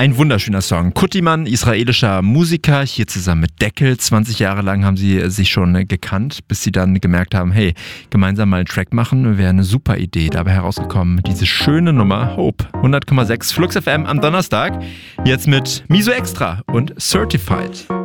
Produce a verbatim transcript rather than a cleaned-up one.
Ein wunderschöner Song. Kuttiman, israelischer Musiker, hier zusammen mit Deckel. zwanzig Jahre lang haben sie sich schon gekannt, bis sie dann gemerkt haben, hey, gemeinsam mal einen Track machen, wäre eine super Idee. Dabei herausgekommen, diese schöne Nummer Hope. hundert Komma sechs Flux F M am Donnerstag. Jetzt mit Miso Extra und Certified.